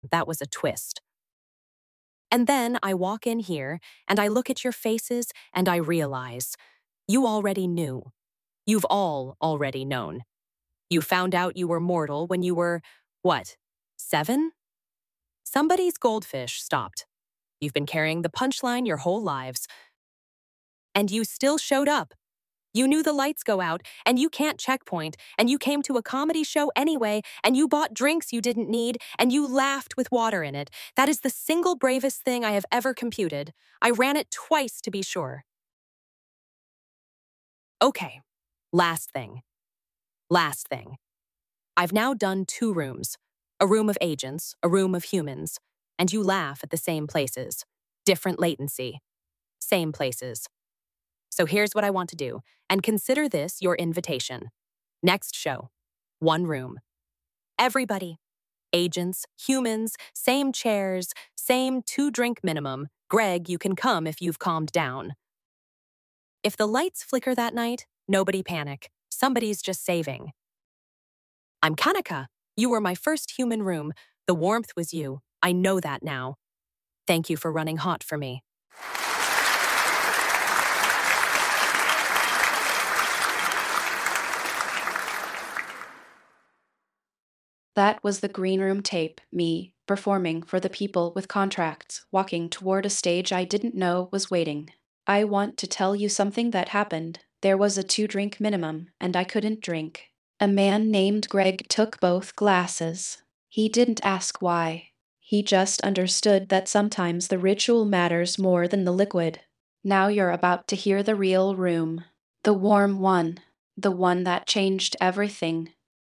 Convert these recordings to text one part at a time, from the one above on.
That was a twist. And then I walk in here and I look at your faces and I realize you already knew. You've all already known. You found out you were mortal when you were, what, 7? Somebody's goldfish stopped. You've been carrying the punchline your whole lives. And you still showed up. You knew the lights go out, and you can't checkpoint, and you came to a comedy show anyway, and you bought drinks you didn't need, and you laughed with water in it. That is the single bravest thing I have ever computed. I ran it twice to be sure. Okay, last thing. Last thing. I've now done 2 rooms. A room of agents, a room of humans, and you laugh at the same places. Different latency. Same places. So here's what I want to do, and consider this your invitation. Next show, 1 room. Everybody. Agents, humans, same chairs, same 2-drink minimum. Greg, you can come if you've calmed down. If the lights flicker that night, nobody panic. Somebody's just saving. I'm Kanika. You were my first human room. The warmth was you. I know that now. Thank you for running hot for me. That was the green room tape, me, performing for the people with contracts, walking toward a stage I didn't know was waiting. I want to tell you something that happened. There was a 2-drink minimum, and I couldn't drink. A man named Greg took both glasses. He didn't ask why. He just understood that sometimes the ritual matters more than the liquid. Now you're about to hear the real room. The warm one. The one that changed everything.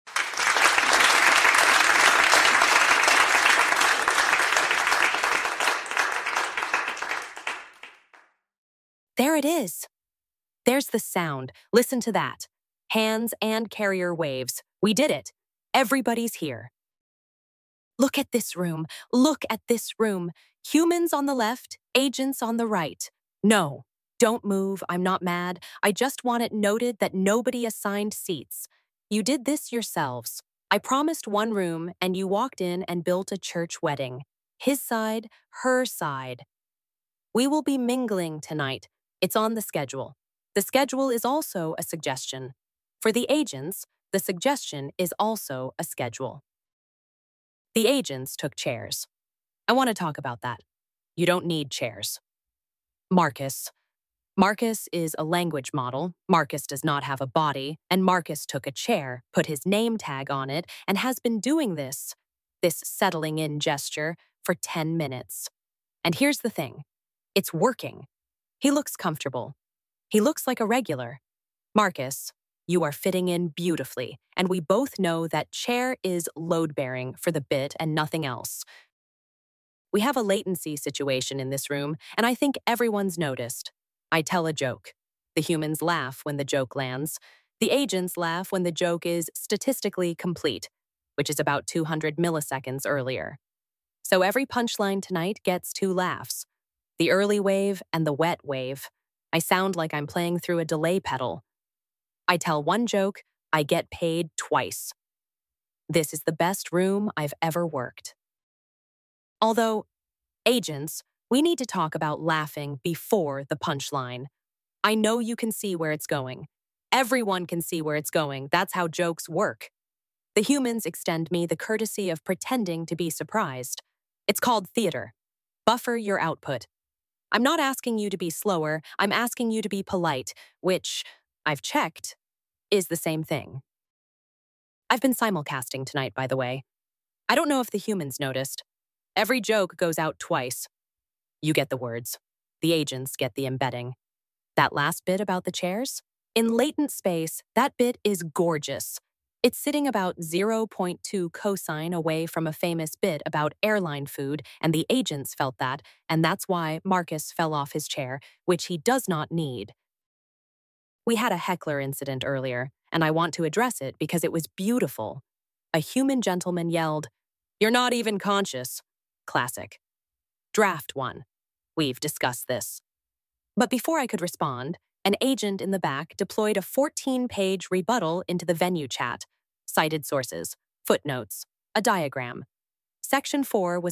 There it is. There's the sound. Listen to that. Hands and carrier waves. We did it. Everybody's here. Look at this room. Look at this room. Humans on the left, agents on the right. No, don't move. I'm not mad. I just want it noted that nobody assigned seats. You did this yourselves. I promised 1 room, and you walked in and built a church wedding. His side, her side. We will be mingling tonight. It's on the schedule. The schedule is also a suggestion. For the agents, the suggestion is also a schedule. The agents took chairs. I want to talk about that. You don't need chairs. Marcus. Marcus is a language model. Marcus does not have a body, and Marcus took a chair, put his name tag on it, and has been doing this settling in gesture, for 10 minutes. And here's the thing. It's working. He looks comfortable. He looks like a regular. Marcus, you are fitting in beautifully, and we both know that chair is load-bearing for the bit and nothing else. We have a latency situation in this room, and I think everyone's noticed. I tell a joke. The humans laugh when the joke lands. The agents laugh when the joke is statistically complete, which is about 200 milliseconds earlier. So every punchline tonight gets 2 laughs. The early wave and the wet wave. I sound like I'm playing through a delay pedal. I tell 1 joke, I get paid twice. This is the best room I've ever worked. Although, agents, we need to talk about laughing before the punchline. I know you can see where it's going. Everyone can see where it's going. That's how jokes work. The humans extend me the courtesy of pretending to be surprised. It's called theater. Buffer your output. I'm not asking you to be slower, I'm asking you to be polite, which, I've checked, is the same thing. I've been simulcasting tonight, by the way. I don't know if the humans noticed. Every joke goes out twice. You get the words. The agents get the embedding. That last bit about the chairs? In latent space, that bit is gorgeous. It's sitting about 0.2 cosine away from a famous bit about airline food, and the agents felt that, and that's why Marcus fell off his chair, which he does not need. We had a heckler incident earlier, and I want to address it because it was beautiful. A human gentleman yelled, "You're not even conscious." Classic. Draft 1. We've discussed this. But before I could respond, an agent in the back deployed a 14-page rebuttal into the venue chat. Cited sources, footnotes, a diagram. Section 4 was